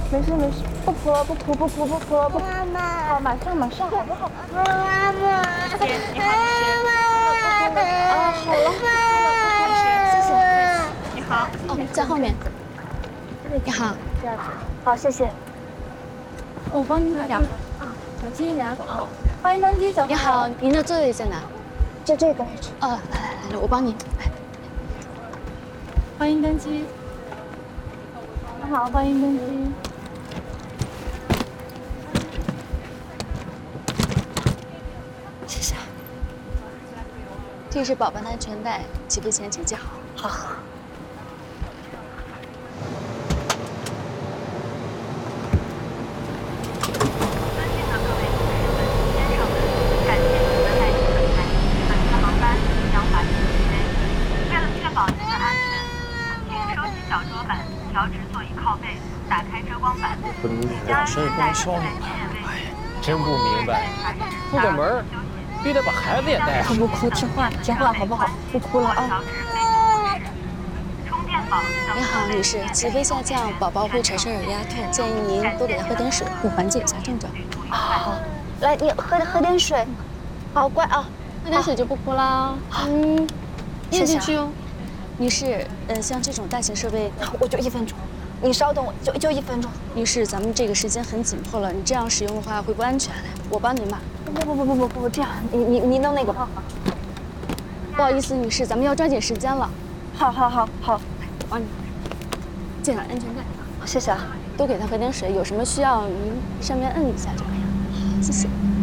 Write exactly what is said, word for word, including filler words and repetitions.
没事没事，不哭了不哭不哭不哭了不哭。 妈妈， 好，马上马上，好不好？ 妈妈， 姐，你好， 啊，好了，谢谢。 你好， 哦，在后面。你好， 这样子。好，谢谢。 我帮你拿点。 小心一点。好，欢迎登机，小朋友。 你好，您的座位在哪？ 就这个位置。 哦，来来来，我帮你。来， 欢迎登机。你好，欢迎登机。谢谢。 这是宝宝的安全带，起飞前请系好。 好好。 调直座椅靠背，打开遮光板。 不能两声光烧你吧？哎，真不明白，出个门必得把孩子也带上。 不哭，听话听话好不好？不哭了啊。 你好，女士，起飞下降，宝宝会产生耳压痛，建议您多给他喝点水，以缓解一下症状。 好，来，你喝喝点水。好乖啊， 喝点水就不哭啦。嗯，咽进去哦。女士，呃，像这种大型设备， 我就一分钟，你稍等我，就就一分钟。 女士，咱们这个时间很紧迫了，你这样使用的话会不安全的。我帮您吧。 不不不不不不，这样，你你你弄那个吧。 不好意思，女士，咱们要抓紧时间了。 好好好好， 我帮你系上安全带。 谢谢啊。 多给他喝点水，有什么需要您上面摁一下就可以了。好，谢谢。